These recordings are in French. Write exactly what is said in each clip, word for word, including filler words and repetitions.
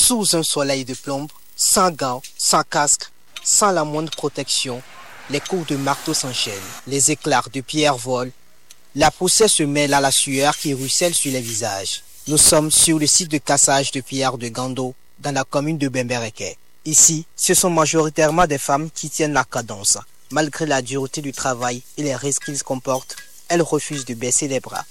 Sous un soleil de plomb, sans gants, sans casque, sans la moindre protection, les coups de marteau s'enchaînent, les éclairs de pierre volent, la poussière se mêle à la sueur qui ruisselle sur les visages. Nous sommes sur le site de cassage de pierre de Gando, dans la commune de Bembereke. Ici, ce sont majoritairement des femmes qui tiennent la cadence. Malgré la dureté du travail et les risques qu'ils comportent, elles refusent de baisser les bras.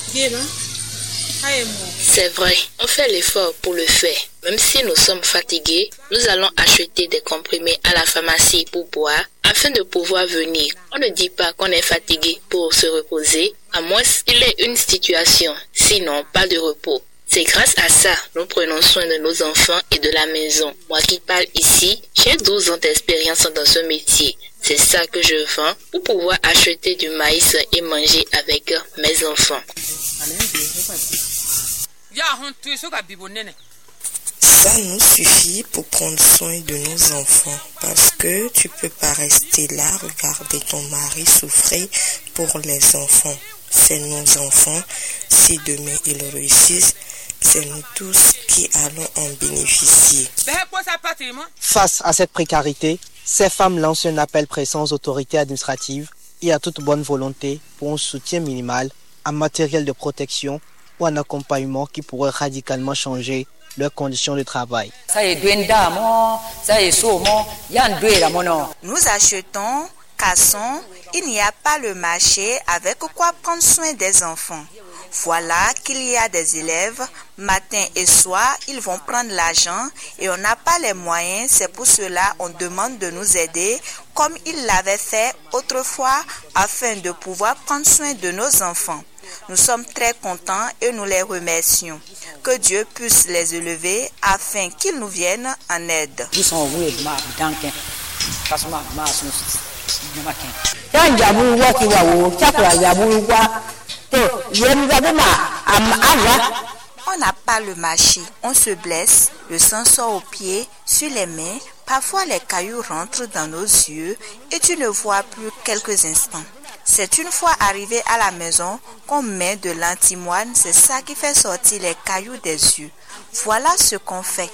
C'est vrai, on fait l'effort pour le faire. Même si nous sommes fatigués, nous allons acheter des comprimés à la pharmacie pour boire afin de pouvoir venir. On ne dit pas qu'on est fatigué pour se reposer, à moins qu'il ait une situation, sinon pas de repos. C'est grâce à ça nous prenons soin de nos enfants et de la maison. Moi qui parle ici, j'ai douze ans d'expérience dans ce métier. C'est ça que je vends pour pouvoir acheter du maïs et manger avec mes enfants. Ça nous suffit pour prendre soin de nos enfants parce que tu peux pas rester là, regarder ton mari souffrir pour les enfants. C'est nos enfants. Si demain ils réussissent, c'est nous tous qui allons en bénéficier. Face à cette précarité, ces femmes lancent un appel pressant aux autorités administratives et à toute bonne volonté pour un soutien minimal, en matériel de protection ou un accompagnement qui pourrait radicalement changer leurs conditions de travail. Nous achetons, cassons, il n'y a pas le marché avec quoi prendre soin des enfants. Voilà qu'il y a des élèves, matin et soir, ils vont prendre l'argent et on n'a pas les moyens, c'est pour cela on demande de nous aider comme ils l'avaient fait autrefois afin de pouvoir prendre soin de nos enfants. Nous sommes très contents et nous les remercions. Que Dieu puisse les élever afin qu'ils nous viennent en aide. On n'a pas le marché, on se blesse, le sang sort aux pieds, sur les mains, parfois les cailloux rentrent dans nos yeux et tu ne vois plus quelques instants. C'est une fois arrivé à la maison qu'on met de l'antimoine, c'est ça qui fait sortir les cailloux des yeux. Voilà ce qu'on fait.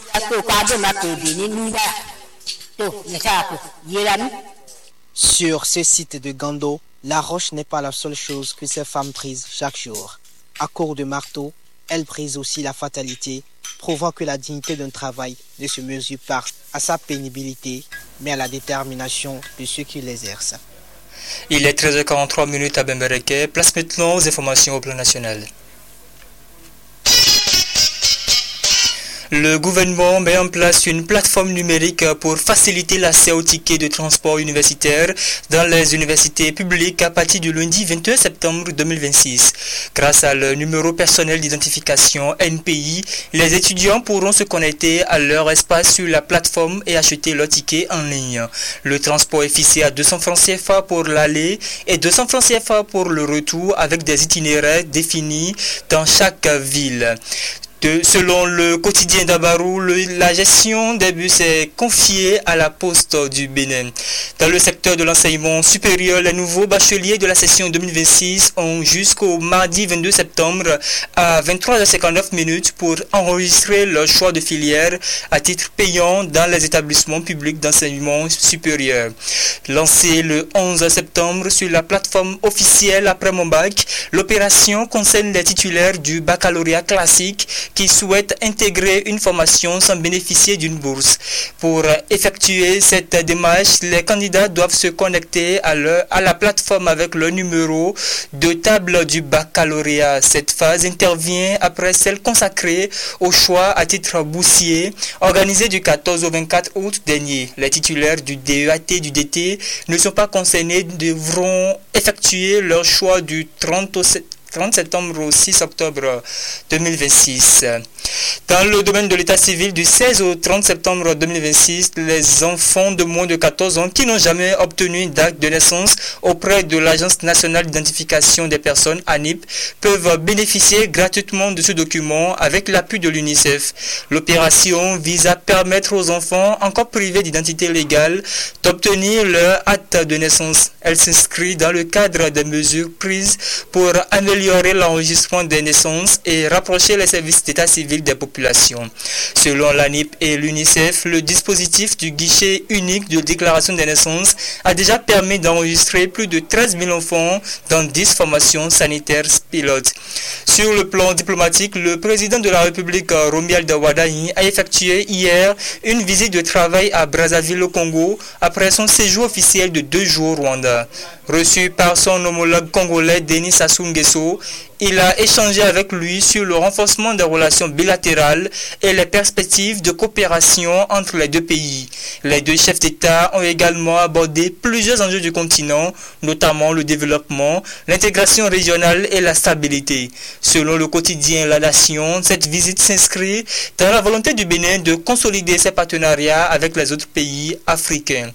Sur ce site de Gando, la roche n'est pas la seule chose que ces femmes brisent chaque jour. À court de marteau, elles brisent aussi la fatalité, prouvant que la dignité d'un travail ne se mesure pas à sa pénibilité, mais à la détermination de ceux qui l'exercent. Il est treize heures quarante-trois minutes à Bembereke. Place maintenant aux informations au plan national. Le gouvernement met en place une plateforme numérique pour faciliter l'accès aux tickets de transport universitaire dans les universités publiques à partir du lundi vingt et un septembre deux mille vingt-six. Grâce à leur numéro personnel d'identification N P I, les étudiants pourront se connecter à leur espace sur la plateforme et acheter leurs tickets en ligne. Le transport est fixé à deux cents francs C F A pour l'aller et deux cents francs C F A pour le retour avec des itinéraires définis dans chaque ville. De, selon le quotidien d'Abarou, le, la gestion des bus est confiée à la Poste du Bénin. Dans le secteur de l'enseignement supérieur, les nouveaux bacheliers de la session deux mille vingt-six ont jusqu'au mardi vingt-deux septembre à vingt-trois heures cinquante-neuf minutes pour enregistrer leur choix de filière à titre payant dans les établissements publics d'enseignement supérieur. Lancée le onze septembre sur la plateforme officielle après mon bac, l'opération concerne les titulaires du baccalauréat classique qui souhaitent intégrer une formation sans bénéficier d'une bourse. Pour effectuer cette démarche, les candidats doivent se connecter à, leur, à la plateforme avec le numéro de table du baccalauréat. Cette phase intervient après celle consacrée au choix à titre boursier, organisée du quatorze au vingt-quatre août dernier. Les titulaires du D E A T, du D T ne sont pas concernés, devront effectuer leur choix du trente au trente septembre au six octobre deux mille vingt-six. Dans le domaine de l'état civil, du seize au trente septembre deux mille vingt-six, les enfants de moins de quatorze ans qui n'ont jamais obtenu d'acte de naissance auprès de l'Agence nationale d'identification des personnes A N I P peuvent bénéficier gratuitement de ce document avec l'appui de l'UNICEF. L'opération vise à permettre aux enfants encore privés d'identité légale d'obtenir leur acte de naissance. Elle s'inscrit dans le cadre des mesures prises pour améliorer l'enregistrement des naissances et rapprocher les services d'état civil des populations. Selon l'A N I P et l'UNICEF, le dispositif du guichet unique de déclaration des naissances a déjà permis d'enregistrer plus de treize mille enfants dans dix formations sanitaires pilotes. Sur le plan diplomatique, le président de la République, Romuald Wardani, a effectué hier une visite de travail à Brazzaville au Congo après son séjour officiel de deux jours au Rwanda. Reçu par son homologue congolais Denis Sassou Nguesso, il a échangé avec lui sur le renforcement des relations bilatérales et les perspectives de coopération entre les deux pays. Les deux chefs d'État ont également abordé plusieurs enjeux du continent, notamment le développement, l'intégration régionale et la stabilité. Selon le quotidien La Nation, cette visite s'inscrit dans la volonté du Bénin de consolider ses partenariats avec les autres pays africains.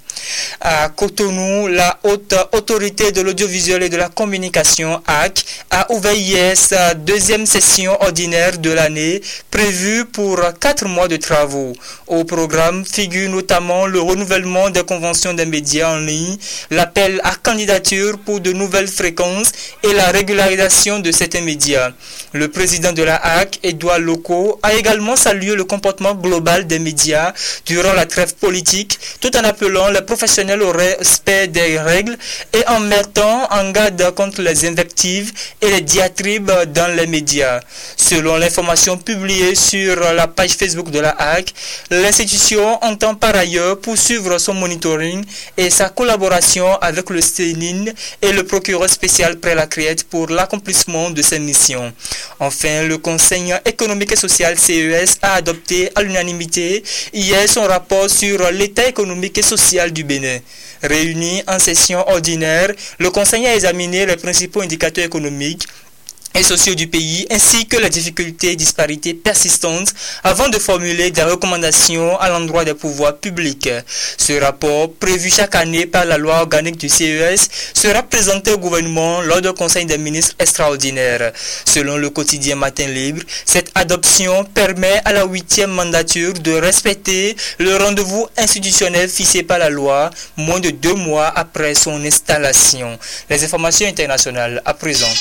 À Cotonou, la haute autorité de l'audiovisuel et de la communication, A C, a ouvert hier sa deuxième session ordinaire de l'année, prévue pour quatre mois de travaux. Au programme figure notamment le renouvellement des conventions des médias en ligne, l'appel à candidature pour de nouvelles fréquences et la régularisation de certains médias. Le président de la A C, Édouard Loko, a également salué le comportement global des médias durant la trêve politique, tout en appelant les professionnels au respect des règles et en mettant en garde contre les invectives et les diatribes dans les médias. Selon l'information publiée sur la page Facebook de la A C, l'institution entend par ailleurs poursuivre son monitoring et sa collaboration avec le Sénine et le procureur spécial près la Criette pour l'accomplissement de ses missions. Enfin, le Conseil économique et social C E S a adopté à l'unanimité hier son rapport sur l'état économique et social du Bénin. Réuni en session ordinaire, le Conseil a examiné les principaux indicateurs économiques et sociaux du pays, ainsi que les difficultés et disparités persistantes avant de formuler des recommandations à l'endroit des pouvoirs publics. Ce rapport, prévu chaque année par la loi organique du C E S, sera présenté au gouvernement lors d'un conseil des ministres extraordinaire. Selon le quotidien Matin Libre, cette adoption permet à la huitième mandature de respecter le rendez-vous institutionnel fixé par la loi, moins de deux mois après son installation. Les informations internationales à présent.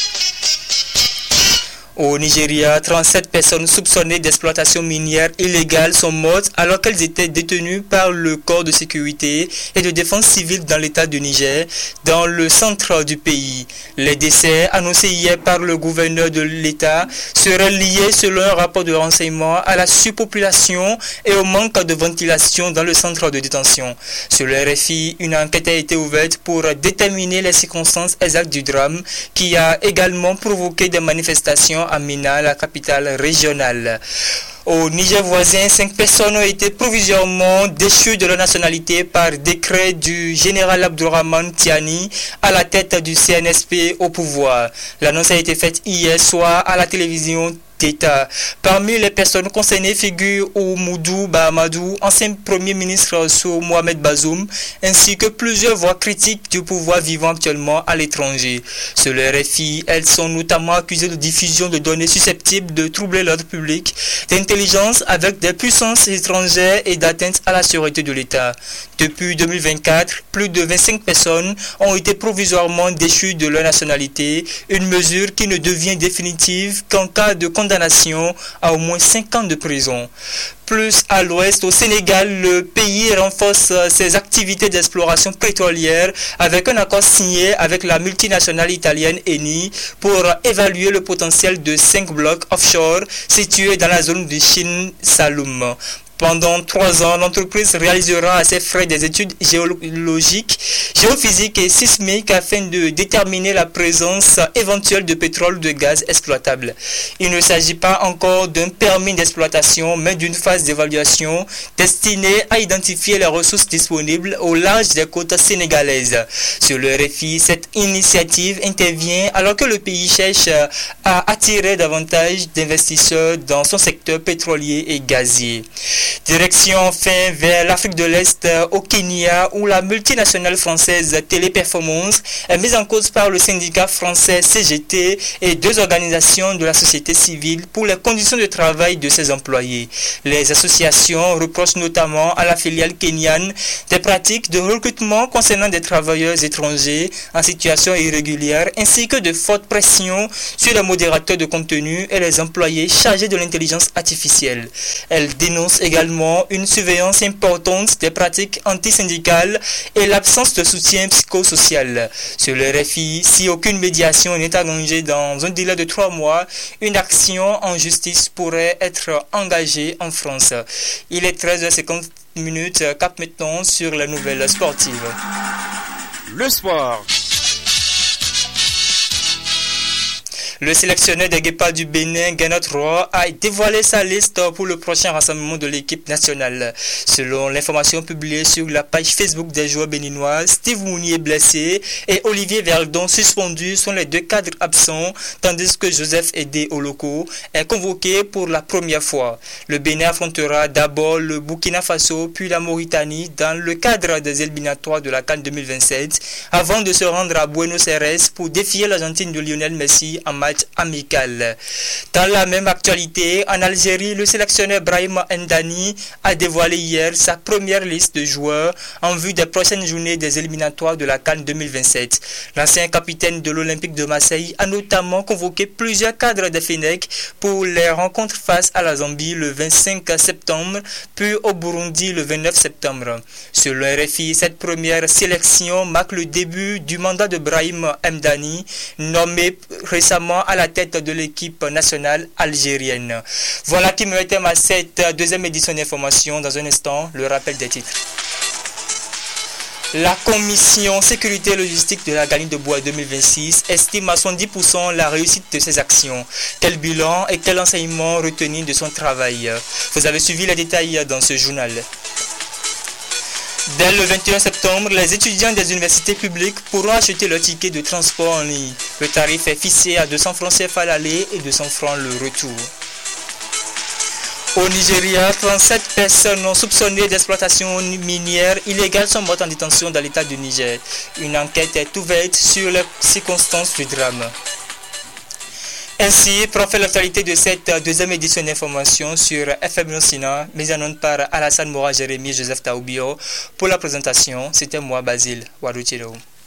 Au Nigeria, trente-sept personnes soupçonnées d'exploitation minière illégale sont mortes alors qu'elles étaient détenues par le corps de sécurité et de défense civile dans l'état du Niger, dans le centre du pays. Les décès annoncés hier par le gouverneur de l'état seraient liés, selon un rapport de renseignement, à la surpopulation et au manque de ventilation dans le centre de détention. Selon R F I, une enquête a été ouverte pour déterminer les circonstances exactes du drame qui a également provoqué des manifestations à Mina, la capitale régionale. Au Niger voisin, cinq personnes ont été provisoirement déchues de leur nationalité par décret du général Abdourahmane Tiani à la tête du C N S P au pouvoir. L'annonce a été faite hier soir à la télévision d'État. Parmi les personnes concernées figurent Oumoudou Bahamadou, ancien premier ministre sous Mohamed Bazoum, ainsi que plusieurs voix critiques du pouvoir vivant actuellement à l'étranger. Selon R F I, elles sont notamment accusées de diffusion de données susceptibles de troubler l'ordre public, d'intelligence avec des puissances étrangères et d'atteinte à la sûreté de l'État. Depuis deux mille vingt-quatre, plus de vingt-cinq personnes ont été provisoirement déchues de leur nationalité, une mesure qui ne devient définitive qu'en cas de condamnation à au moins cinq ans de prison. Plus à l'ouest, au Sénégal, le pays renforce ses activités d'exploration pétrolière avec un accord signé avec la multinationale italienne Eni pour évaluer le potentiel de cinq blocs offshore situés dans la zone du Shin Saloum. Pendant trois ans, l'entreprise réalisera à ses frais des études géologiques, géophysiques et sismiques afin de déterminer la présence éventuelle de pétrole ou de gaz exploitable. Il ne s'agit pas encore d'un permis d'exploitation, mais d'une phase d'évaluation destinée à identifier les ressources disponibles au large des côtes sénégalaises. Sur le R F I, cette initiative intervient alors que le pays cherche à attirer davantage d'investisseurs dans son secteur pétrolier et gazier. Direction enfin vers l'Afrique de l'Est, au Kenya, où la multinationale française Téléperformance est mise en cause par le syndicat français C G T et deux organisations de la société civile pour les conditions de travail de ses employés. Les associations reprochent notamment à la filiale kenyane des pratiques de recrutement concernant des travailleurs étrangers en situation irrégulière ainsi que de fortes pressions sur les modérateurs de contenu et les employés chargés de l'intelligence artificielle. Elle dénonce également une surveillance importante des pratiques antisyndicales et l'absence de soutien psychosocial. Sur le R F I, si aucune médiation n'est engagée dans un délai de trois mois, une action en justice pourrait être engagée en France. Il est treize heures cinquante minutes, cap maintenant sur la nouvelle sportive. Le sport. Le sélectionneur des Guépards du Bénin, Guénot Roy, a dévoilé sa liste pour le prochain rassemblement de l'équipe nationale. Selon l'information publiée sur la page Facebook des joueurs béninois, Steve Mounier blessé et Olivier Verdon suspendu sont les deux cadres absents, tandis que Joseph Edé Oloko est convoqué pour la première fois. Le Bénin affrontera d'abord le Burkina Faso puis la Mauritanie dans le cadre des éliminatoires de la CAN deux mille vingt-sept, avant de se rendre à Buenos Aires pour défier l'Argentine de Lionel Messi en match amical. Dans la même actualité, en Algérie, le sélectionneur Brahim Ndani a dévoilé hier sa première liste de joueurs en vue des prochaines journées des éliminatoires de la CAN deux mille vingt-sept. L'ancien capitaine de l'Olympique de Marseille a notamment convoqué plusieurs cadres de Fennec pour les rencontres face à la Zambie le vingt-cinq septembre, puis au Burundi le vingt-neuf septembre. Selon R F I, cette première sélection marque le début du mandat de Brahim Mdani, nommé récemment à la tête de l'équipe nationale algérienne. Voilà qui me met à cette deuxième édition d'information. Dans un instant, le rappel des titres. La commission sécurité et logistique de la Galine de Bois deux mille vingt-six estime à soixante-dix pour cent la réussite de ses actions. Quel bilan et quel enseignement retenir de son travail? Vous avez suivi les détails dans ce journal. Dès le vingt et un septembre, les étudiants des universités publiques pourront acheter leur ticket de transport en ligne. Le tarif est fixé à deux cents francs C F A l'aller et deux cents francs le retour. Au Nigeria, trente-sept personnes soupçonnées d'exploitation minière illégale sont mortes en détention dans l'état du Niger. Une enquête est ouverte sur les circonstances du drame. Ainsi, profite l'actualité de cette deuxième édition d'information sur F M Sina, mise en onde par Alassane Mora, Jérémy, Joseph Taoubio. Pour la présentation, c'était moi, Basile Warouchiro.